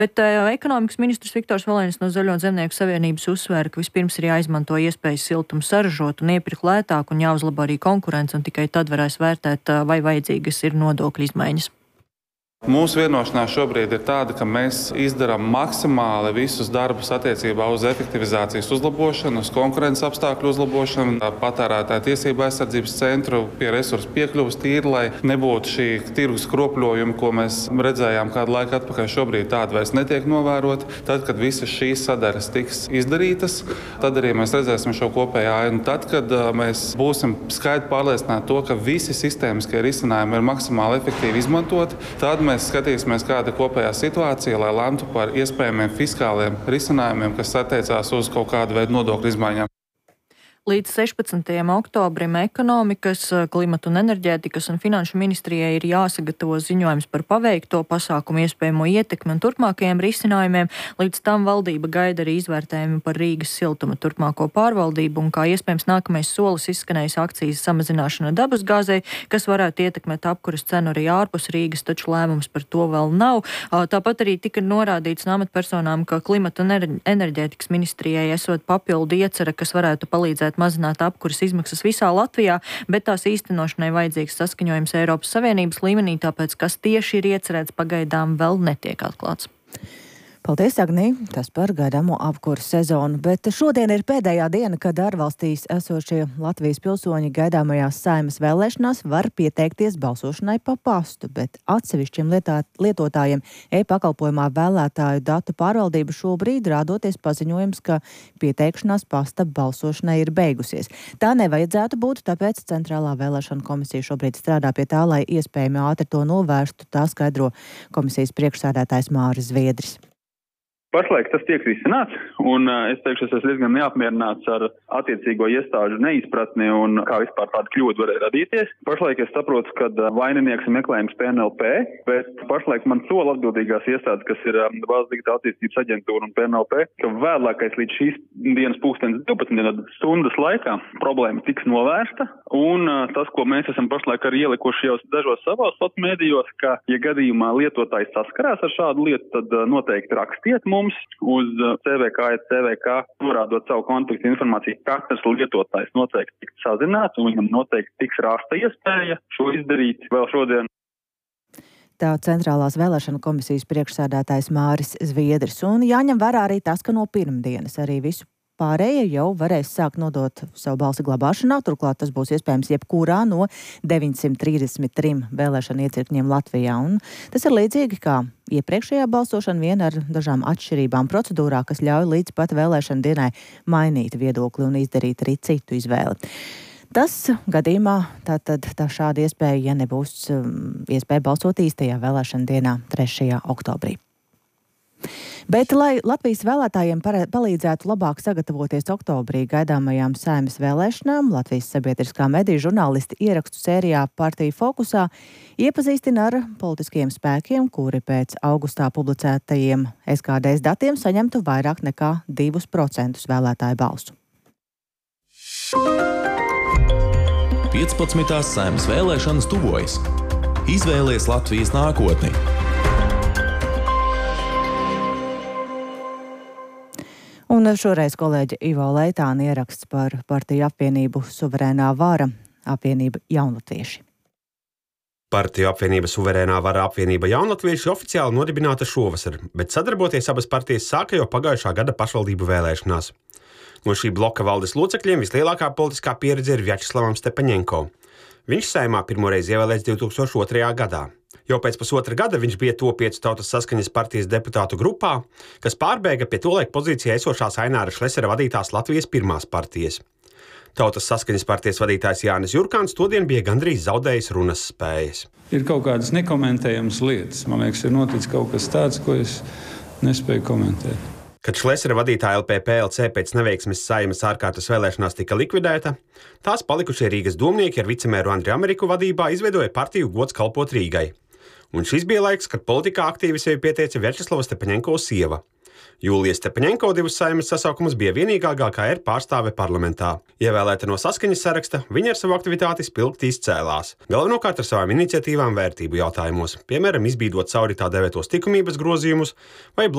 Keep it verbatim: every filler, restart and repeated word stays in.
Bet uh, ekonomikas ministrs Viktors Valēnis no Zaļo zemnieku savienības uzsvēra, ka vispirms ir jāizmanto iespējas siltumu saražot un iepirkt lētāk un jāuzlabo arī konkurence, un tikai tad varēs vērtēt, uh, vai vajadzīgas ir nodokļu izmaiņas. Mūsu vienošanās šobrīd ir tāda, ka mēs izdarām maksimāli visus darbus attiecībā uz efektivizācijas uzlabošanu, uz konkurences apstākļu uzlabošanu, patērētāju tiesību aizsardzības centru pie resursu piekļuvas tīri, lai nebūtu šī tirgus kropļojumi, ko mēs redzējām kādu laiku atpakaļ. Šobrīd tāda vairs netiek novērota. Tad, kad visas šīs sadaļas tiks izdarītas, tad arī mēs redzēsim šo kopējo ainu. Tad, kad mēs būsim skaidri pārliecināti to, ka visi sistēmiskie risinājumi ir maksimāli efektīvi izmantoti, tad mēs skatīsimies, kāda ir kopējā situācija, lai lemtu par iespējamiem fiskāliem risinājumiem, kas attiecās uz kaut kādu veidu nodokļu izmaiņām. Līdz sešpadsmitajam oktobrim ekonomikas, klimata un enerģētikas un finanšu ministrijai ir jāsagatavo ziņojums par paveikto pasākumu iespējamo ietekmi un turpmākajiem risinājumiem. Līdz tam valdība gaida arī izvērtējumu par Rīgas siltuma turpmāko pārvaldību un kā iespējams nākamais solis izskanējis akcijas samazināšana dabasgāzei, kas varētu ietekmēt apkuras cenu arī ārpus Rīgas, taču lēmums par to vēl nav. Tāpat arī tika norādīts no amatpersonām, ka klimata un enerģētikas ministrijai esot papildu iecerē, kas varētu palīdzēt mazināt apkuras izmaksas visā Latvijā, bet tās īstenošanai vajadzīgs saskaņojums Eiropas Savienības līmenī, tāpēc kas tieši ir iecerēts pagaidām vēl netiek atklāts. Paldies, Agnī, tas par gaidāmo apkuras sezonu, bet šodien ir pēdējā diena, kad ārvalstīs esošie Latvijas pilsoņi gaidāmajās Saeimas vēlēšanās var pieteikties balsošanai pa pastu, bet atsevišķiem lietā, lietotājiem e-pakalpojumā vēlētāju datu pārvaldība šobrīd rādoties paziņojums, ka pieteikšanās pasta balsošanai ir beigusies. Tā nevajadzētu būt, tāpēc Centrālā vēlēšana komisija šobrīd strādā pie tā, lai iespējami ātri to novērstu, tā skaidro komisijas priekšsēdētājs Māris Zviedris. Pašlaik tas tiek risināts, un es teikšu, es esmu diezgan neapmierināts ar attiecīgo iestāžu neizpratni un kā vispār tāda kļūda varēja radīties. Pašlaik es saprotu, ka vaininieks ir meklējums P N L P, bet pašlaik man sola atbildīgās iestādes, kas ir Valsts digitāla attīstības aģentūra un P N L P, ka vēlākais līdz šīs dienas pulkstenes divpadsmit stundas laikā problēma tiks novērsta, un tas, ko mēs esam pašlaik arī ielikuši jau dažos savos sociālos mēdījos, ka, ja gadījumā lietotājs saskarās ar šādu lietu, tad noteikti rakstiet mums uz C V K, C V K, norādot savu kontaktu informāciju. Katrs lietotājs noteikti tiks sazināts un viņam noteikti tiks rasta iespēja šo izdarīt vēl šodien. Tā Centrālās vēlēšana komisijas priekšsēdētājs Māris Zviedris. Un jāņem vērā arī tas, ka no pirmdienas arī visu pārējie jau varēs sākt nodot savu balsi glabāšanā, turklāt tas būs iespējams jebkurā no deviņsimt trīsdesmit trim vēlēšana iecirkņiem Latvijā. Un tas ir līdzīgi kā iepriekšējā balsošana, vien ar dažām atšķirībām procedūrā, kas ļauj līdz pat vēlēšana dienai mainīt viedokli un izdarīt arī citu izvēli. Tas gadījumā tātad tā šāda iespēja, ja nebūs um, iespēja balsot īstajā vēlēšana dienā trešajā oktobrī. Bet, lai Latvijas vēlētājiem palīdzētu labāk sagatavoties oktobrī gaidāmajām Saeimas vēlēšanām, Latvijas sabiedriskā mediju žurnālisti ierakstu sērijā Partija fokusā iepazīstina ar politiskajiem spēkiem, kuri pēc augustā publicētajiem S K D S datiem saņemtu vairāk nekā divus procentus vēlētāju balsu. piecpadsmitās Saeimas vēlēšanas tuvojas. Izvēlies Latvijas nākotni! Un šoreiz kolēģi Ivo Leitāna ieraksts par partiju apvienību Suverēnā vara, apvienība Jaunatvieši. Partiju apvienība Suverēnā vara apvienība Jaunatvieši oficiāli nodibināta šovasar, bet sadarboties abas partijas sāka jau pagājušā gada pašvaldību vēlēšanās. No šī bloka valdes locekļiem vislielākā politiskā pieredze ir Vjačeslavam Stepaņenko. Viņš Saeimā pirmoreiz ievēlēts divi tūkstoši otrajā gadā. Jau pēc pusotra gada viņš bija to piecu tautas saskaņas partijas deputātu grupā, kas pārbēga pie tolaik pozīcijā esošās Aināra Šlesera vadītās Latvijas pirmās partijas. Tautas saskaņas partijas vadītājs Jānis Jurkāns todien bija gandrīz zaudējis runas spējas. Ir kaut kādas nekomentējamas lietas. Man liekas, ir noticis kaut kas tāds, ko es nespēju komentēt. Kad Šlesera vadītā L P P L C pēc neveiksmes Saeimas ārkārtas vēlēšanās tika likvidēta, tās palikušie Rīgas domnieki ar vicemēru Andri Ameriku vadībā izveidoja partiju Gods kalpot Rīgai. Un šis bija laiks, kad politikā aktīvi sevi pieteica Vjačeslava Stepaņenko sieva. Jūlija Stepaņenko divus Saeimas sasaukumus bija vienīgā G K R pārstāve parlamentā. Ievēlēta no Saskaņas saraksta, viņa ar savu aktivitāti spilgti izcēlās. Galvenokārt ar savām iniciatīvām vērtību jautājumos, piemēram, izbīdot cauri tā dēvētos likumības grozījumus vai